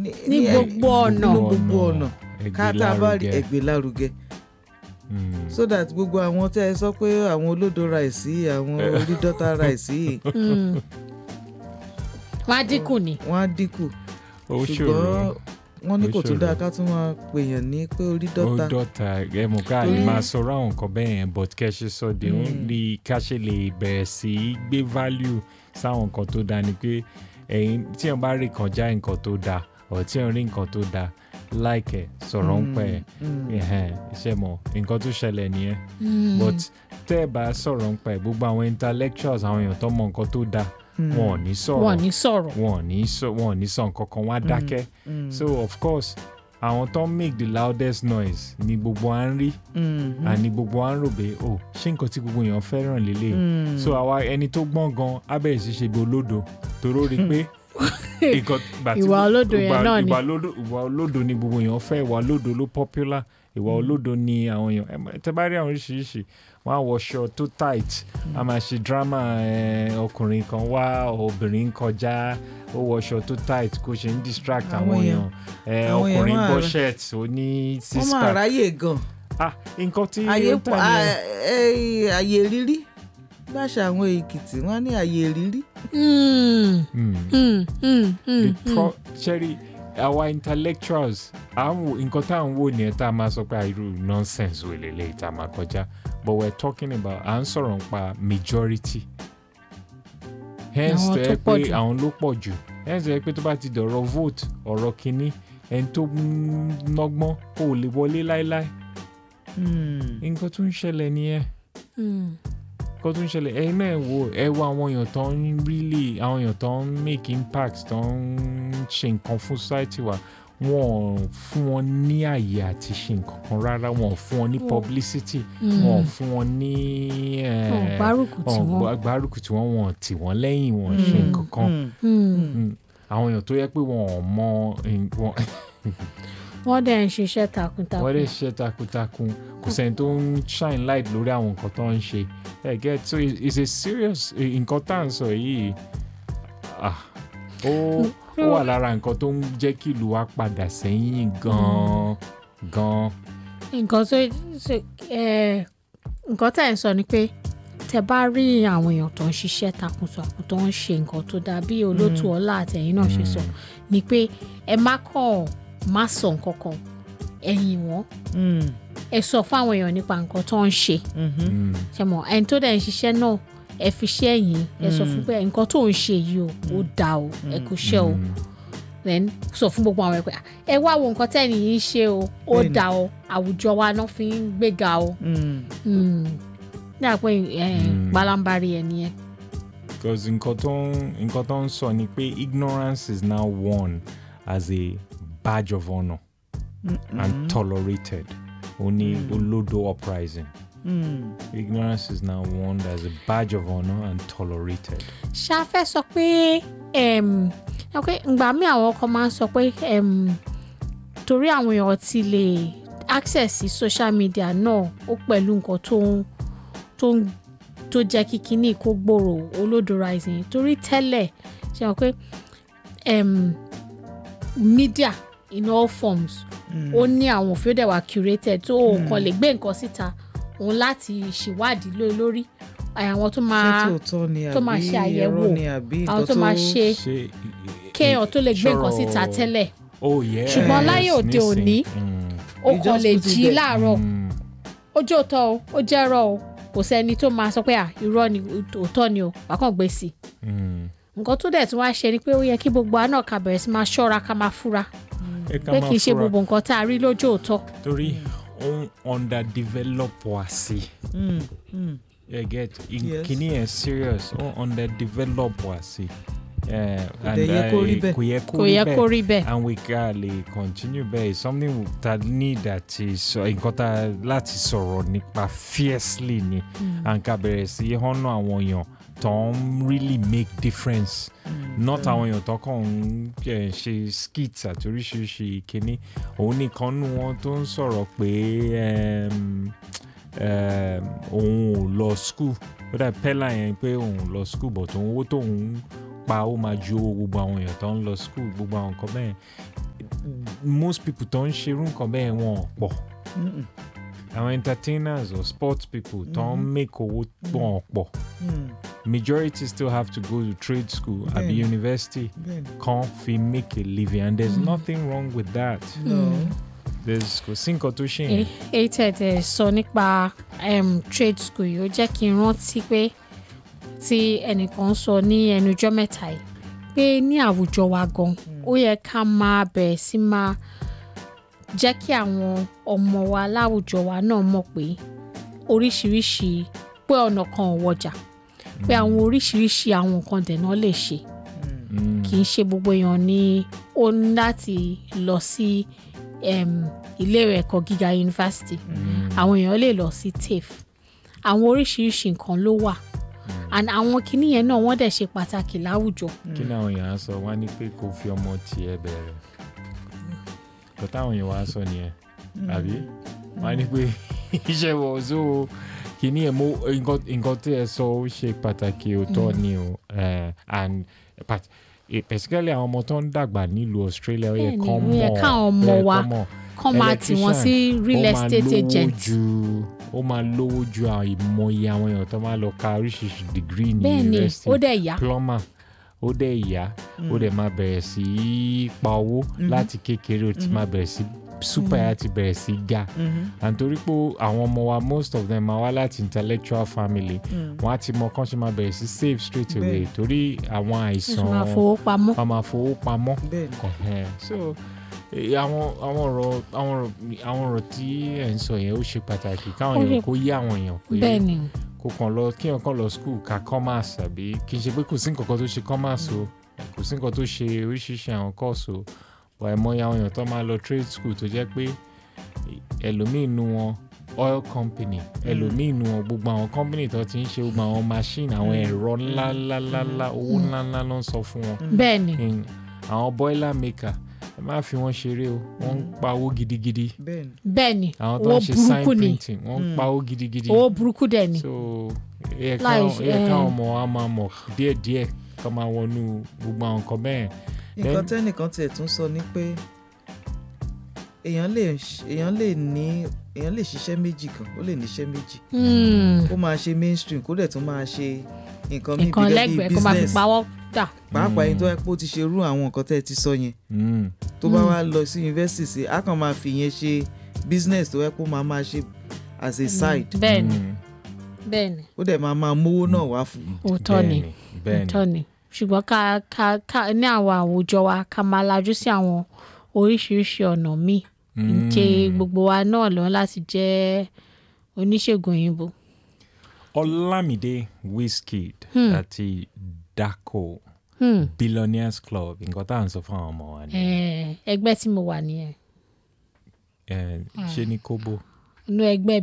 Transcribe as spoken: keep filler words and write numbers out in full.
ní gbogbo ọ̀nà ní gbogbo ọ̀nà ká tá a bá rí ẹgbẹ́ lárugẹ Mm. so that gbogbo àwọn tẹ́ ẹ sọ pé àwọn olódo ráìsì àwọn orídọ́ta ráìsì Mm. wọ́n á dínkù ni wọ́n á dínkù ó ṣùgbọ́n ṣòro wọ́n ní ó kò tún ṣòro. dáa ká tún máa pèèyàn ní pé orídọ́ta ó dọ́ta ẹ mọ̀ ká lè máa sọ̀rọ̀ àwọn nǹkan bẹ́ẹ̀ yẹn but kẹ́ ṣe sọ de ń rí ká ṣe lè bẹ̀rẹ̀ sí í gbé value sáwọn nǹkan tó dáa ni pé ẹ̀yin tí wọ́n bá rí nǹkan já nǹkan tó dáa ọ̀ tí wọ́n rí nǹkan tó dáa láìkẹ̀ sọ̀rọ̀ ń pẹ́ ẹ̀ ṣe mọ̀ nǹkan tó ṣẹlẹ̀ nìyẹn but tẹ́ ẹ bá sọ̀rọ̀ ń pẹ́ gbogbo àwọn intellectuals àwọn èèyàn tó mọ nǹkan tó dáa wọn ò ní sọ̀rọ̀ wọ́n ní sọ̀rọ̀ wọn ò ní sọ wọn ò ní sọ nǹkan kan wọ́n á dákẹ́ so of course àwọn tó ń make the loudest noise ni gbogbo à ń rí àní gbogbo à ń rò pé oh ṣé nǹkan tí gbogbo èèyàn fẹ́ràn lélẹ̀ so àwa ẹni tó gbọ́n gan abẹ́rẹ́ sí ṣe bí olódo toró rí pé ìwà olódo yẹn náà ni ìwà olódo ni gbogbo èèyàn fẹ́ ìwà olódo ló popular ìwà olódo ni àwọn èèyàn tẹ́ bá rí àwọn oríṣiríṣi wọ́n á wọṣọ tó tight a máa ṣe drama ọkùnrin kan wá obìnrin kọjá ó wọṣọ tó tight kó ṣe ń distract àwọn èèyàn ọkùnrin bọ́ shirt ó ní six pack. wọ́n máa ráyè gan. ah nǹkan tí ó tà ní àyè rírí gbàṣà àwọn èkìtì wọ́n ní àyè rírí. cherry our intellectuals nǹkan tá à ń wò ní ẹ̀ tá a máa sọ pé irú nonsense wò lélẹ̀ tá a máa kọjá but we're talking about à ń sọ̀rọ̀ nípa majority hence tó yẹ pé àwọn ló pọ̀ jù hence tó yẹ pé tó bá ti dọ̀rọ̀ vote ọ̀rọ̀ kínní ẹni tó nọ́gbọ́n kò lè wọlé láéláé nǹkan tó ń ṣẹlẹ̀ nìyẹn nǹkan tó ń ṣẹlẹ̀ ẹ̀yin náà wò ẹ wo àwọn èèyàn tó ń really àwọn èèyàn tó ń make impact tó ń ṣe nǹkan fún society wa wọn ò fún wọn ní àyè àti ṣe nǹkan kan rárá wọn ò fún wọn ní publicity wọn ò fún wọn ní gbárùkù tí wọn wọn tì wọn lẹ́yìn wọn ṣe nǹkan kan àwọn èèyàn tó yẹ pé wọn ò mọ wọ́n dẹ̀ ń ṣiṣẹ́ takuntakun wọ́n dẹ̀ ń ṣiṣẹ́ takuntakun kò sẹ́ni tó ń shine light lórí àwọn nǹkan tó ń ṣe ẹ get so it's a serious nǹkan tá à ń sọ yìí ah ó ó wà lára nǹkan tó ń jẹ́ kí ìlú wa padà sẹ́yìn gan-an gan-an. nǹkan tó nǹkan tá à ń sọ ni pé tẹ bá rí àwọn èèyàn tó ń ṣiṣẹ́ takuntakun tó ń ṣe nǹkan tó dáa bí olótù ọlá àtẹ̀yìn náà ṣe sọ ni pé ẹ má kàn má sọ nǹkan kan ẹ̀yìn wọn ẹ sọ fáwọn èèyàn nípa nǹkan tó ń ṣe ṣe mọ̀ ẹni tó dẹ̀ ń ṣiṣẹ́ náà ẹ fi ṣe ẹ̀yìn ẹ sọ fún pé nǹkan tó ń ṣe yìí o ó dáa o ẹ kò ṣe o then sọ fún gbogbo àwọn ẹ pé ẹ wá wo nǹkan tẹ́ni yìí ń ṣe o ó dáa o àwùjọ wa náà fi ń gbéga o ní àpò gbalambari ẹ nìyẹn. because nǹkan tó ń nǹkan tó ń sọ ni pé ignorance is now worn as a badge of honour mm-hmm. and tolerated only mm. Olodo uprising. Mm. Ignorance is now worn as a badge of honour and tolerated. ṣáfẹ́ sọ pé ngbà mí àwọn ọkọ máa ń sọ pé torí àwọn èèyàn ti lè access sí social media náà ó pẹ̀lú nǹkan tó ń tó ń tó jẹ́ kí kíní kó gbòòrò Olodo rising torí tẹ́lẹ̀ ṣe wọ́n pé media in all forms ó ní àwọn òfin ó dẹ̀ wà curated tó o kàn lè gbé nǹkan síta òun láti ṣèwádìí lórí àwọn tó máa tó máa ṣe àyẹ̀wò àwọn tó máa ṣe kéèyàn tó lè gbé nǹkan síta tẹ́lẹ̀ ṣùgbọ́n láyé òde òní o kàn lè jí láàárọ̀ ó jẹ́ òótọ́ o ó jẹ́ ẹ̀rọ o kò sẹ́ni tó máa sọ pé à irọ́ ni òótọ́ ni o wà kàn gbé sí nǹkan tó dẹ̀ tí wọ́n á ṣe ni pé ó yẹ kí gbogbo àná ká bẹ̀rẹ̀ sí máa ṣọ́ra ká máa fura pé kì í ṣe gbogbo nǹkan tá a rí lójú òótọ́. torí ó underdevelop wá sí you get kìíní ẹ̀ serious ó underdevelop wá sí kò yẹ kó rí bẹ́ẹ̀ and we can lè continue bẹ́ẹ̀ something that need that is nǹkan tá láti sọ̀rọ̀ nípa fiercely ni and ká bẹ̀rẹ̀ sí honour àwọn èèyàn tó ń really make difference mm, not àwọn èèyàn tó kàn ń ṣe skits àti oríṣiríṣi kínní òun nìkan nù wọn tó ń sọ̀rọ̀ pé òun ò lọ school ó dà pẹ́lá yẹn pé òun ò lọ school but òun owó tóun pa ó máa ju owó gbogbo àwọn èèyàn tó ń lọ school gbogbo àwọn nǹkan bẹ́ẹ̀ most people tó ń ṣerú nǹkan bẹ́ẹ̀ wọn ò pọ̀ àwọn entertainers or sports people tó ń make owó wọn ò pọ̀ majority still have to go to trade school àbí yeah. university kan fi make a living and there's mm. nothing wrong with that. No. There's kò sí nǹkan tó ṣe yẹn. èyí tẹ̀tẹ̀ sọ nípa trade school yìí ó jẹ́ kí n rántí pé tí ẹnìkan sọ ní ẹnujọ́ mẹ́ta yìí pé ní àwùjọ wa gan ó yẹ ká máa bẹ̀rẹ̀ sí máa jẹ́ kí àwọn ọmọ wa láwùjọ wa náà mọ̀ pé oríṣiríṣi pé ọ̀nà kan ò wọjà pé àwọn oríṣiríṣi àwọn nǹkan dẹ̀nà lè ṣe kì í ṣe gbogbo èèyàn ni ó ní láti lọ sí ilé ẹ̀kọ́ gíga yunifásitì àwọn èèyàn lè lọ sí T A F E àwọn oríṣiríṣi nǹkan ló wà and àwọn kinní yẹn náà wọ́n dẹ̀ ṣe pàtàkì láwùjọ. kí ni àwọn èèyàn á sọ wá ní pé kò fi ọmọ tiẹ̀ bẹ̀rẹ̀ kò táwọn èèyàn wá sọ nìyẹn àbí wọ́n á ní pé iṣẹ́ wọ̀ so kìíní ẹ̀ mo nǹkan tí ẹ sọ ó ṣe pàtàkì òótọ́ ni o and particularly àwọn ọmọ tó ń dàgbà nílùú Australia ó yẹ kán mọ̀ ó yẹ káwọn ọmọ wa kán máa tì wọ́n sí real estate agent. ó máa lówó ju àìmọye àwọn èèyàn tó máa lọ ka oríṣiríṣi degree ní university ó dẹ̀ yá plumber ó dẹ̀ yá ó dẹ̀ máa bẹ̀rẹ̀ sí í pa owó láti kékeré ó ti máa bẹ̀rẹ̀ sí super mm-hmm. àti bẹ̀rẹ̀ sí ga and torí pé àwọn ọmọ wa most of them máa wá láti intellectual family wọ́n á ti mọ kán ṣe máa bẹ̀rẹ̀ sí save straight away torí àwọn àìsàn wọ́n máa fowó pamọ́ wọ́n máa fowó pamọ́ so àwọn àwọn ọ̀rọ̀ àwọn ọ̀rọ̀ àwọn ọ̀rọ̀ tí ẹ̀ ń sọ yẹn ó ṣe pàtàkì káwọn èèyàn kó yé àwọn èèyàn pé kò kàn lọ kí èèyàn kàn lọ school ka commerce àbí kì í ṣe pé kò sí nǹkan kan tó ṣe commerce o kò sí nǹkan tó ṣe oríṣiríṣi àwọn course o wà ẹ̀ mọ́ya àwọn èèyàn tó máa lọ trade school tó jẹ́ pé ẹlòmíì nu wọn oil company ẹlòmíì nu wọn gbogbo àwọn company tó ti ń ṣe gbogbo àwọn machine àwọn ẹ̀rọ ńláńláńlá owó ńláńlá ló ń sọ fún wọn. bẹ́ẹ̀ni àwọn boiler maker ẹ má fi wọn ṣeré o wọ́n ń pa owó gidigidi. bẹ́ẹ̀ni àwọn tó ń ṣe sign printing wọ́n ń pa owó gidigidi. owó burúkú dẹ̀ ni. so ẹ káwọn ọmọ wa máa mọ̀ díẹ̀díẹ̀ ká máa wọnú gbogbo àwọn nǹkan bẹ́ẹ̀. nǹkan tẹ́nìkan tiẹ̀ tún sọ ni pé èèyàn lè èèyàn lè ní èèyàn lè ṣiṣẹ́ méjì kan ó lè níṣẹ́ méjì kó máa ṣe mainstream kó dẹ̀ tún máa ṣe nǹkan mi gẹ́gẹ́ bí business kó máa fi pawọ́ dà. pàápàá yín tó yẹ pé ó ti ṣe irú àwọn nǹkan tẹ́ ẹ ti sọ yẹn tó bá wá lọ sí university sí á kàn máa fi yẹn ṣe business tó yẹ pé ó máa máa ṣe as a side. bẹ́ẹ̀ni bẹ́ẹ̀ni. ó dẹ̀ máa máa mówó náà wá fún. òótọ́ ni òótọ́ ni ṣùgbọ́n ká ká ká ní àwọn àwùjọ wa ká máa lajú sí àwọn oríṣiríṣi ọ̀nà míì ǹjẹ́ gbogbo wa náà lọ láti jẹ́ oníṣègùn òyìnbó. Ọlámídé Wizkid hmm. àti Dako hmm. Billionaires Club nǹkan tá à ń sọ fún àwọn ọmọ wa ni. ẹgbẹ́ tí mo wà nìyẹn. ṣé ní Kóbó. inú ẹgbẹ́